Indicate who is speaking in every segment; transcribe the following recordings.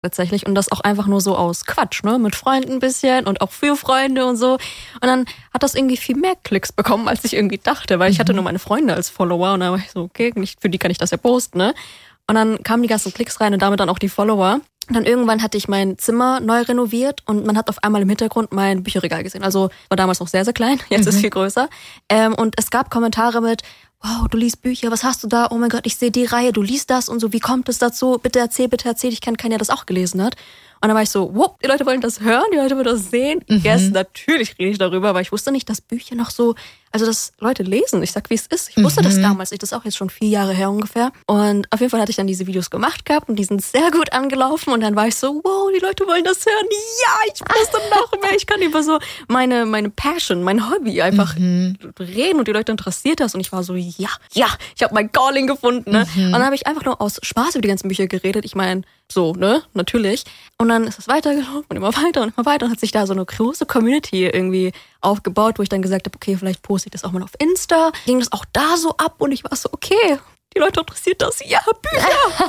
Speaker 1: tatsächlich. Und das auch einfach nur so aus Quatsch, ne? Mit Freunden ein bisschen und auch für Freunde und so. Und dann hat das irgendwie viel mehr Klicks bekommen, als ich irgendwie dachte, weil ich hatte nur meine Freunde als Follower und dann war ich so, okay, für die kann ich das ja posten, ne? Und dann kamen die ganzen Klicks rein und damit dann auch die Follower. Und dann irgendwann hatte ich mein Zimmer neu renoviert und man hat auf einmal im Hintergrund mein Bücherregal gesehen. Also war damals noch sehr, sehr klein, jetzt ist es viel größer. Und es gab Kommentare mit, wow, du liest Bücher, was hast du da? Oh mein Gott, ich sehe die Reihe, du liest das und so, wie kommt es dazu? Bitte erzähl, ich kenne keinen, der das auch gelesen hat. Und dann war ich so, wow, die Leute wollen das hören, die Leute wollen das sehen. Yes, natürlich rede ich darüber, aber ich wusste nicht, dass Bücher noch so, also dass Leute lesen. Ich sag, wie es ist. Ich wusste das damals nicht, das ist auch jetzt schon 4 Jahre her ungefähr. Und auf jeden Fall hatte ich dann diese Videos gemacht gehabt und die sind sehr gut angelaufen. Und dann war ich so, wow, die Leute wollen das hören. Ja, ich poste noch mehr. Ich kann über so meine Passion, mein Hobby einfach reden und die Leute interessiert das. Und ich war so, ja, ich habe mein Calling gefunden. Ne? Und dann habe ich einfach nur aus Spaß über die ganzen Bücher geredet. Ich meine, so, ne, natürlich. Und dann ist es weitergelaufen und immer weiter und hat sich da so eine große Community irgendwie aufgebaut, wo ich dann gesagt habe, okay, vielleicht poste ich das auch mal auf Insta. Ging das auch da so ab und ich war so, okay, die Leute interessiert das. Ja, Bücher.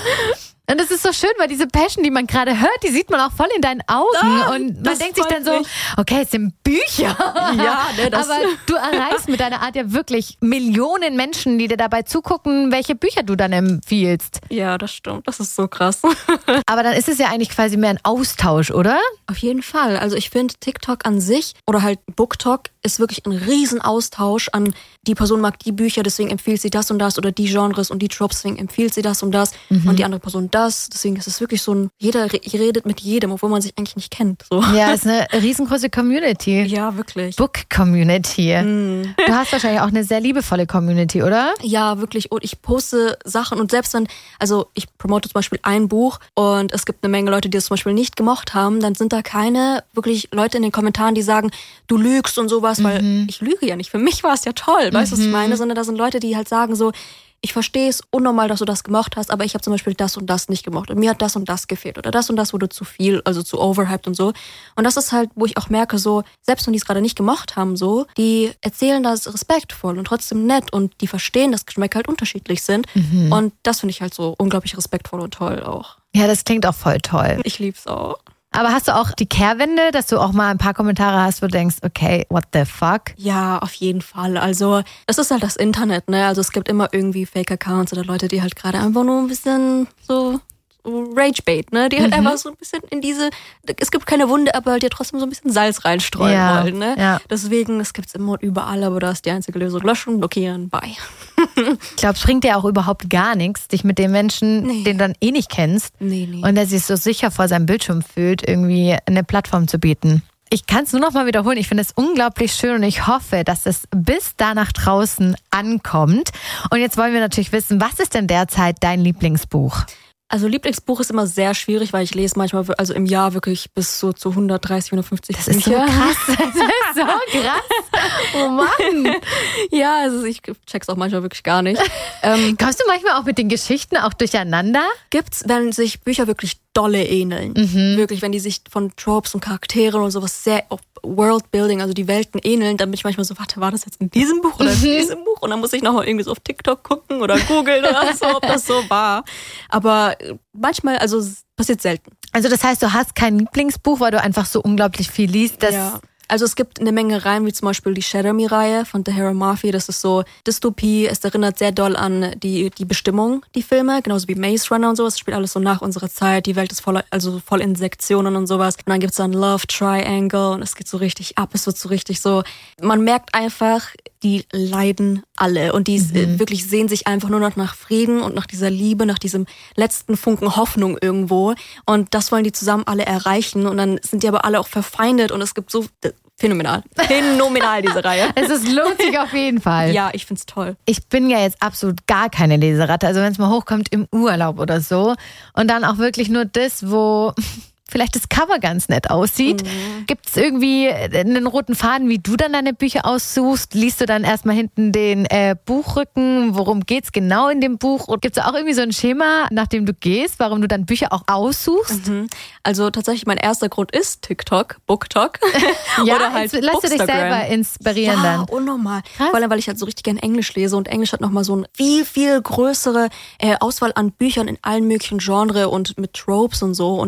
Speaker 2: Und das ist so schön, weil diese Passion, die man gerade hört, die sieht man auch voll in deinen Augen. Und man denkt sich dann so, okay, es sind Bücher.
Speaker 1: Ja, ne,
Speaker 2: aber du erreichst mit deiner Art ja wirklich Millionen Menschen, die dir dabei zugucken, welche Bücher du dann empfiehlst.
Speaker 1: Ja, das stimmt. Das ist so krass.
Speaker 2: Aber dann ist es ja eigentlich quasi mehr ein Austausch, oder?
Speaker 1: Auf jeden Fall. Also ich finde TikTok an sich oder halt BookTok ist wirklich ein Riesen-Austausch an die Person mag die Bücher, deswegen empfiehlt sie das und das oder die Genres und die Tropes, deswegen empfiehlt sie das und das und die andere Person das. Deswegen ist es wirklich so ein, jeder redet mit jedem, obwohl man sich eigentlich nicht kennt. So.
Speaker 2: Ja, es ist eine riesengroße Community.
Speaker 1: Ja, wirklich.
Speaker 2: Book-Community. Du hast wahrscheinlich auch eine sehr liebevolle Community, oder?
Speaker 1: Ja, wirklich. Und ich poste Sachen und selbst wenn, also ich promote zum Beispiel ein Buch und es gibt eine Menge Leute, die es zum Beispiel nicht gemocht haben, dann sind da keine wirklich Leute in den Kommentaren, die sagen, du lügst und sowas, weil ich lüge ja nicht. Für mich war es ja toll, weißt du, was ich meine? Sondern da sind Leute, die halt sagen so, ich verstehe es unnormal, dass du das gemocht hast, aber ich habe zum Beispiel das und das nicht gemocht und mir hat das und das gefehlt oder das und das wurde zu viel, also zu overhyped und so. Und das ist halt, wo ich auch merke, so, selbst wenn die es gerade nicht gemocht haben, so, die erzählen das respektvoll und trotzdem nett und die verstehen, dass Geschmäcker halt unterschiedlich sind. Und das finde ich halt so unglaublich respektvoll und toll auch.
Speaker 2: Ja, das klingt auch voll toll.
Speaker 1: Ich lieb's auch.
Speaker 2: Aber hast du auch die Kehrwende, dass du auch mal ein paar Kommentare hast, wo du denkst, okay, what the fuck?
Speaker 1: Ja, auf jeden Fall. Also es ist halt das Internet, ne? Also es gibt immer irgendwie Fake-Accounts oder Leute, die halt gerade einfach nur ein bisschen so Ragebait, ne? Die halt einfach so ein bisschen in diese, es gibt keine Wunde, aber die trotzdem so ein bisschen Salz reinstreuen wollen, ne?
Speaker 2: Ja.
Speaker 1: Deswegen, es gibt's immer und überall, aber da ist die einzige Lösung. Löschen, blockieren, bye.
Speaker 2: Ich glaube, es bringt dir auch überhaupt gar nichts, dich mit dem Menschen, den du dann eh nicht kennst und der sich so sicher vor seinem Bildschirm fühlt, irgendwie eine Plattform zu bieten. Ich kann es nur noch mal wiederholen. Ich finde es unglaublich schön und ich hoffe, dass es bis da nach draußen ankommt. Und jetzt wollen wir natürlich wissen, was ist denn derzeit dein Lieblingsbuch?
Speaker 1: Also Lieblingsbuch ist immer sehr schwierig, weil ich lese manchmal, also im Jahr wirklich bis so zu 130, 150
Speaker 2: Das ist so
Speaker 1: Bücher.
Speaker 2: krass. Das ist so krass. Oh Mann.
Speaker 1: Ja, also ich check's auch manchmal wirklich gar nicht.
Speaker 2: Kommst du manchmal auch mit den Geschichten auch durcheinander?
Speaker 1: Gibt's, wenn sich Bücher wirklich dolle ähneln. Wirklich, wenn die sich von Tropes und Charakteren und sowas sehr Worldbuilding, also die Welten ähneln, dann bin ich manchmal so, warte, war das jetzt in diesem Buch oder in diesem Buch? Und dann muss ich nochmal irgendwie so auf TikTok gucken oder googeln oder so, ob das so war. Aber manchmal, also es passiert selten.
Speaker 2: Also das heißt, du hast kein Lieblingsbuch, weil du einfach so unglaublich viel liest, dass
Speaker 1: Ja. Also es gibt eine Menge Reihen, wie zum Beispiel die Shadow Me-Reihe von Tahereh Mafi. Das ist so Dystopie. Es erinnert sehr doll an die Bestimmung, die Filme. Genauso wie Maze Runner und sowas. Es spielt alles so nach unserer Zeit. Die Welt ist voll in Sektionen und sowas. Und dann gibt's dann Love Triangle und es geht so richtig ab. Es wird so richtig so, man merkt einfach, die leiden alle und die wirklich sehen sich einfach nur noch nach Frieden und nach dieser Liebe, nach diesem letzten Funken Hoffnung irgendwo. Und das wollen die zusammen alle erreichen und dann sind die aber alle auch verfeindet und es gibt so phänomenal, diese Reihe.
Speaker 2: es lohnt sich auf jeden Fall.
Speaker 1: Ja, ich find's toll.
Speaker 2: Ich bin ja jetzt absolut gar keine Leseratte. Also wenn es mal hochkommt im Urlaub oder so und dann auch wirklich nur das, wo vielleicht das Cover ganz nett aussieht. Gibt es irgendwie einen roten Faden, wie du dann deine Bücher aussuchst? Liest du dann erstmal hinten den Buchrücken? Worum geht's genau in dem Buch? Und gibt es auch irgendwie so ein Schema, nach dem du gehst, warum du dann Bücher auch aussuchst?
Speaker 1: Also tatsächlich mein erster Grund ist TikTok, BookTok.
Speaker 2: Ja,
Speaker 1: oder halt
Speaker 2: lässt du dich selber inspirieren dann?
Speaker 1: Ja, unnormal. Vor allem, weil ich halt so richtig gern Englisch lese und Englisch hat nochmal so eine viel, viel größere Auswahl an Büchern in allen möglichen Genres und mit Tropes und so. Und